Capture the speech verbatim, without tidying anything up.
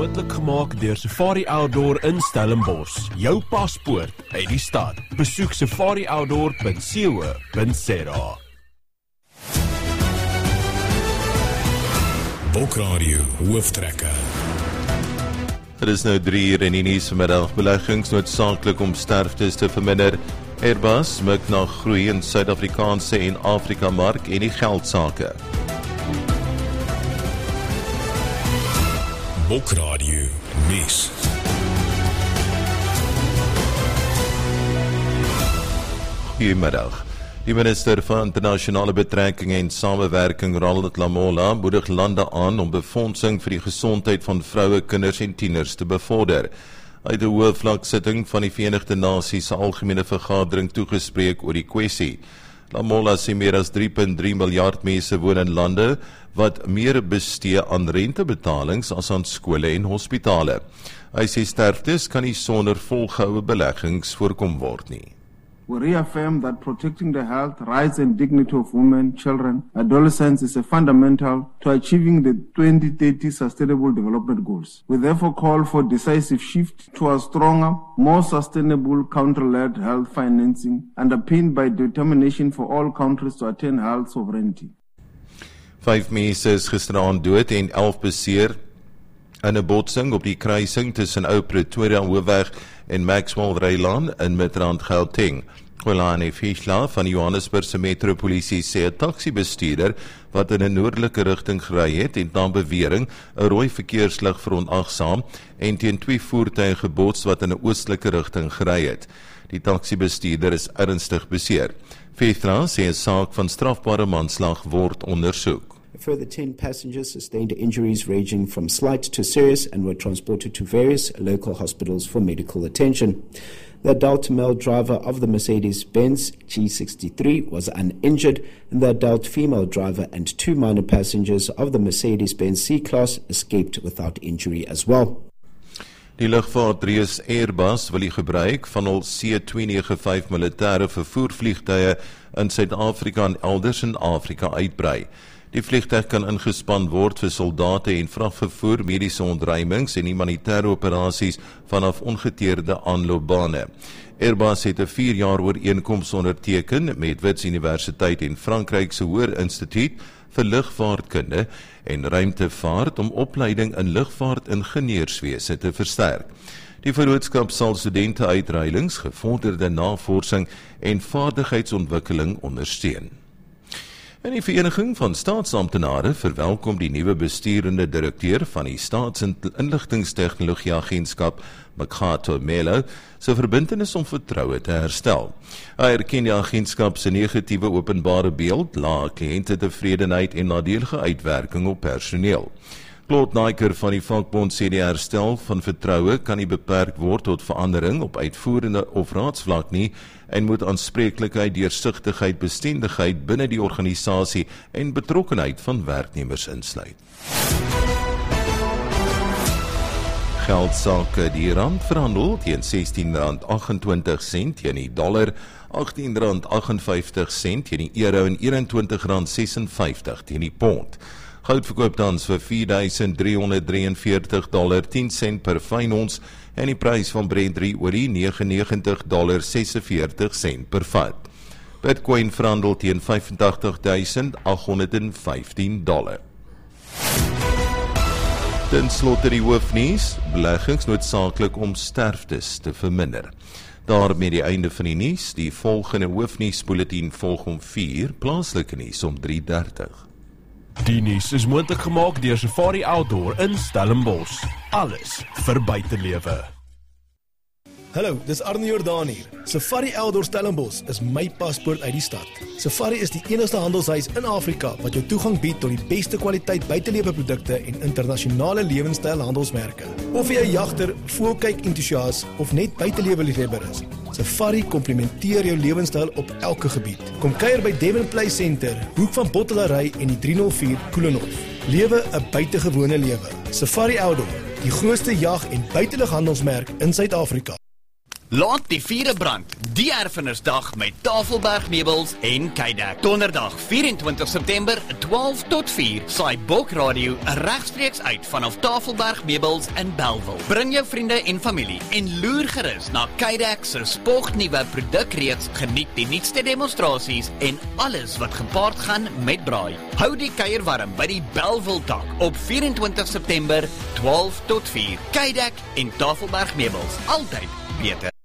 moontlik gemaak deur Safari Outdoor in Stellenbosch. Jou paspoort uit die stad. Besoek safari outdoor punt co punt za. Bokradio hooftrekke. Het is nou drie uur in die nuus vanmiddag. Beleggings noodsaaklik om sterftes te verminder. Airbus mik na groei in Suid-Afrikaanse en Afrika-mark en die geldsake. Bokradio nuus. Goeiemiddag. Die minister van Internasionale Betrekkinge en Samewerking, Ronald Lamola, moedig lande aan om befondsing vir die gesondheid van vroue, kinders en tieners te bevorder. Uit 'n hoë vlaksitting van die Verenigde Nasies se algemene vergadering toegespreek oor die kwessie. Lamola sê meer as drie komma drie miljard mense woon in lande wat meer bestee aan rentebetalings as aan skole en hospitale. Hy sê sterftes kan nie sonder volgehoue beleggings voorkom word nie. We reaffirm that protecting the health, rights and dignity of women, children, adolescents is a fundamental to achieving the twenty thirty Sustainable Development Goals. We therefore call for decisive shift to a stronger, more sustainable country-led health financing underpinned by determination for all countries to attain health sovereignty. Vyf mense is gisteraand dood en elf beseer in 'n botsing op die kruising tussen Ou Pretoria Hoofweg en Maxwell Reiland in Midrand Gauteng. Kwelane Fischler van die Johannesburgse Metropolisie sê 'n taksibestuurder wat in 'n noordelike rigting gery het en na bewering 'n rooi verkeerslig verontagsaam en teen twee voertuie gebots wat in 'n oostelike rigting gery het. Die taksibestuurder is ernstig beseer. Fischler sê 'n saak van strafbare manslag word ondersoek. A further ten passengers sustained injuries ranging from slight to serious and were transported to various local hospitals for medical attention. The adult male driver of the Mercedes-Benz G sixty-three was uninjured, and the adult female driver and two minor passengers of the Mercedes-Benz C-Class escaped without injury as well. Die lugvaartreus Airbus wil die gebruik van hul C twee nege vyf militêre vervoervliegtuie in Suid-Afrika en elders in Afrika uitbrei. Die vliegtuig kan ingespan word vir soldate en vragvervoer, mediese ontruimings en humanitêre operasies vanaf ongeteerde aanloopbane. Airbus het 'n vier jaar ooreenkoms onderteken met Wits Universiteit en Frankryk se Hoër Instituut vir Lugvaartkunde en Ruimtevaart om opleiding in lugvaartingenieurswese te versterk. Die verhoudskap sal studente uitruilings, gevorderde navorsing en vaardigheidsontwikkeling ondersteun. En die Vereniging van Staatsamptenare verwelkom die nuwe besturende direkteur van die Staatsinligtingstegnologie Agentskap, Makato Melo, se verbintenis om vertroue te herstel. Hy erken die agentskap se negatiewe openbare beeld, lae kliëntetevredenheid en nadelige uitwerking op personeel. Claude Naiker van die vakbond sê die herstel van vertroue kan nie beperk word tot verandering op uitvoerende of raadsvlak nie en moet aanspreeklikheid, deursigtigheid, bestendigheid binne die organisasie en betrokkenheid van werknemers insluit. Geldsake: die rand verhandel teen sestien rand agt-en-twintig sent teen die dollar, agttien rand agt-en-vyftig sent teen die euro en eenentwintig rand ses en vyftig teen die pond. Goud verkoop tans vir vier duisend drie honderd drie en veertig dollar tien sent per fyn ons en die prys van Brent drie olie negenennegentig dollar ses en veertig sent per vat. Bitcoin verhandel teen vyf en agtig duisend agt honderd en vyftien dollar. Ten slotte die hoofnuus: beleggings noodsaaklik om sterftes te verminder. Daarmee die einde van die nuus. Die volgende hoofnuusbulletin volg om vier, plaaslike nuus om drie dertig. Die nuus is moontlik gemaak deur Safari Outdoor in Stellenbosch. Alles vir buitelewe. Hallo, dis Arnie Jordaan hier. Safari Outdoor Stellenbosch is my paspoort uit die stad. Safari is die enigste handelshuis in Afrika wat jou toegang bied tot die beste kwaliteit buiteleweprodukte en internasionale lewenstyl handelsmerke. Of jy 'n jagter, voelkyk entoesias of net buiteleweliefhebber is, Safari komplementeer jou lewenstyl op elke gebied. Kom kuier by Devon Play Center, hoek van Bottelary en die drie nul vier Koelenhof. Lewe 'n buitengewone lewe. Safari Outdoor, die grootste jag- en buitelughandelsmerk in Suid-Afrika. Laat die vierde brand, die erfenisdag met Tafelberg Meubels en Kydeck. Donderdag vyf-en-twintig September, twaalf tot vier, saai Bok Radio regstreeks uit vanaf Tafelberg Meubels in Bellville. Bring jou vriende en familie en loer gerus na Kydeck se spognuwe produkreeks. Geniet die nuutste demonstrasies en alles wat gepaard gaan met braai. Hou die kuier warm by die Bellville tak op vyf-en-twintig September, twaalf tot vier. Kydeck en Tafelberg Meubels, altyd beter.